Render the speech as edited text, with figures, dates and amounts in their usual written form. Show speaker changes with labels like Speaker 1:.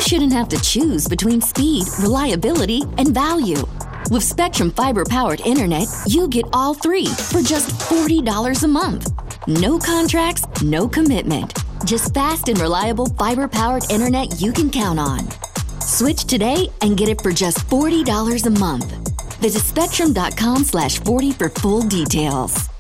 Speaker 1: shouldn't have to choose between speed, reliability, and value. With Spectrum Fiber-powered internet, you get all three for just $40 a month. No contracts, no commitment. Just fast and reliable fiber-powered internet you can count on. Switch today and get it for just $40 a month. Visit spectrum.com/40 for full details.